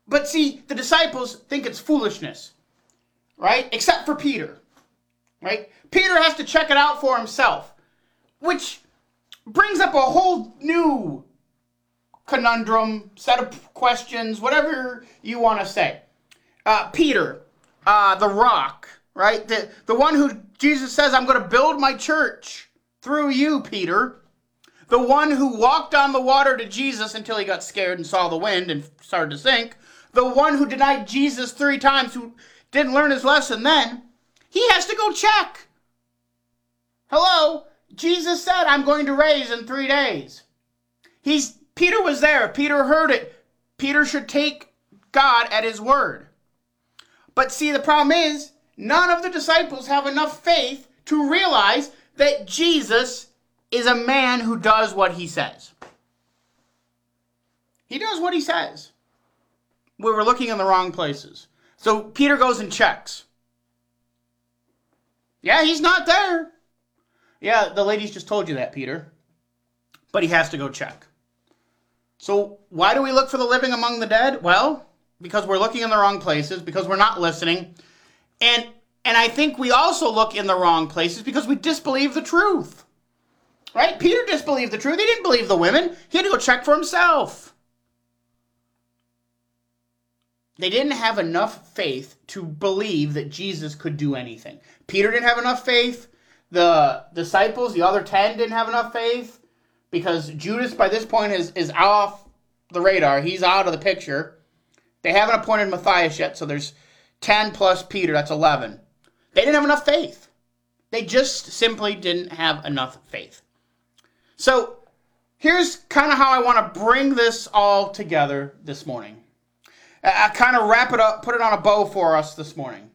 But see, the disciples think it's foolishness, right? Except for Peter, right? Peter has to check it out for himself, which brings up a whole new conundrum, set of questions, whatever you want to say. Peter, the rock, right? The one who Jesus says, I'm going to build my church through you, Peter. The one who walked on the water to Jesus until he got scared and saw the wind and started to sink. The one who denied Jesus 3 times, who didn't learn his lesson then. He has to go check. Hello? Jesus said, I'm going to raise in 3 days. Peter was there. Peter heard it. Peter should take God at his word. But see, the problem is, none of the disciples have enough faith to realize that Jesus is a man who does what he says. He does what he says. We were looking in the wrong places. So Peter goes and checks. Yeah, he's not there. Yeah, the ladies just told you that, Peter. But he has to go check. So why do we look for the living among the dead? Well, because we're looking in the wrong places, because we're not listening. And I think we also look in the wrong places because we disbelieve the truth. Right? Peter disbelieved the truth. He didn't believe the women. He had to go check for himself. They didn't have enough faith to believe that Jesus could do anything. Peter didn't have enough faith. The disciples, the other 10, didn't have enough faith because Judas by this point is off the radar. He's out of the picture. They haven't appointed Matthias yet, so there's 10 plus Peter. That's 11. They didn't have enough faith. They just simply didn't have enough faith. So here's kind of how I want to bring this all together this morning. I kind of wrap it up, put it on a bow for us this morning.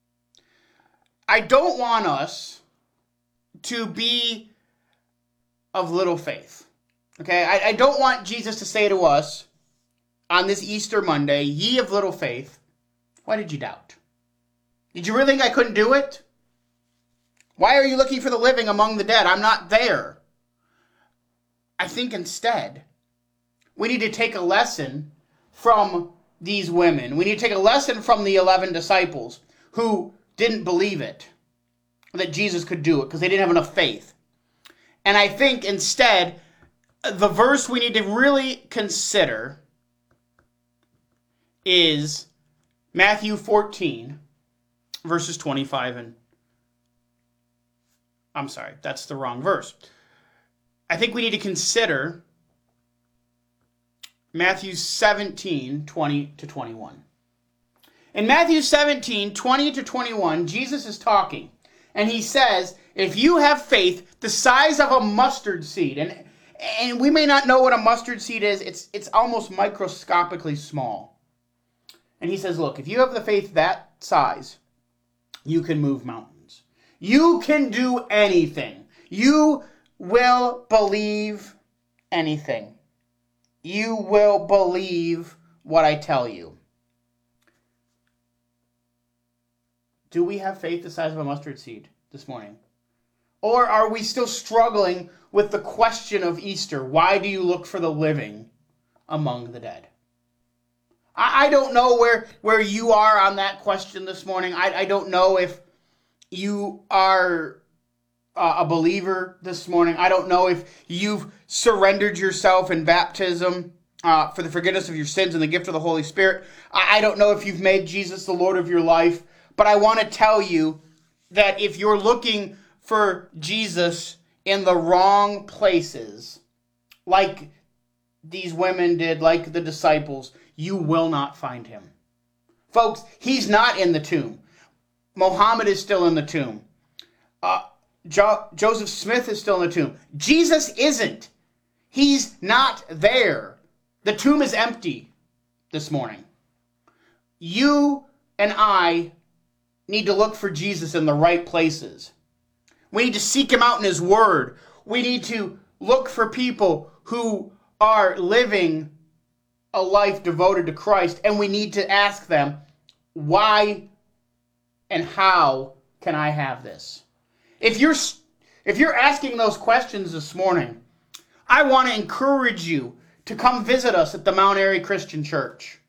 I don't want us to be of little faith. Okay? I don't want Jesus to say to us on this Easter Monday, ye of little faith, why did you doubt? Did you really think I couldn't do it? Why are you looking for the living among the dead? I'm not there. I think instead, we need to take a lesson from these women. We need to take a lesson from the 11 disciples who didn't believe it, that Jesus could do it, because they didn't have enough faith. And I think instead, the verse we need to really consider is Matthew 14, verses 25 and... I'm sorry, that's the wrong verse. I think we need to consider Matthew 17, 20 to 21. In Matthew 17, 20 to 21, Jesus is talking. And he says, if you have faith the size of a mustard seed, and we may not know what a mustard seed is, it's almost microscopically small. And he says, look, if you have the faith that size, you can move mountains. You can do anything. You will believe anything. You will believe what I tell you. Do we have faith the size of a mustard seed this morning? Or are we still struggling with the question of Easter? Why do you look for the living among the dead? I don't know where you are on that question this morning. I don't know if you are a believer this morning. I don't know if you've surrendered yourself in baptism for the forgiveness of your sins and the gift of the Holy Spirit. I don't know if you've made Jesus the Lord of your life. But I want to tell you that if you're looking for Jesus in the wrong places, like these women did, like the disciples, you will not find him. Folks, he's not in the tomb. Mohammed is still in the tomb. Joseph Smith is still in the tomb. Jesus isn't. He's not there. The tomb is empty this morning. You and I need to look for Jesus in the right places. We need to seek him out in his word. We need to look for people who are living a life devoted to Christ, and we need to ask them, why and how can I have this? If you're asking those questions this morning, I want to encourage you to come visit us at the Mount Airy Christian Church.